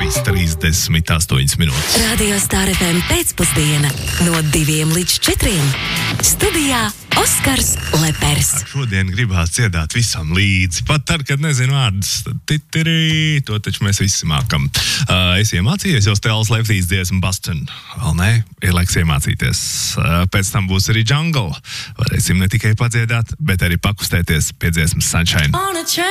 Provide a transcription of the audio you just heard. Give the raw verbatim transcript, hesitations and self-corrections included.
trīs trīsdesmit astoņas minūtes. Radio Star F M pēcpusdiena no diviem līdz četriem. Studijā Oskars Lepers. Šodien gribās dziedāt visam līdzi. Pat tad, kad nezinu vārdus. Titirī, to taču mēs visi mākam. Uh, es iemācījies jau Stēlas Lefties dziesmu Boston. Vēl ne, ir laiks iemācīties. Uh, pēc tam būs arī jungle. Varēsim ne tikai padziedāt, bet arī pakustēties pie dziesmas Sunshine.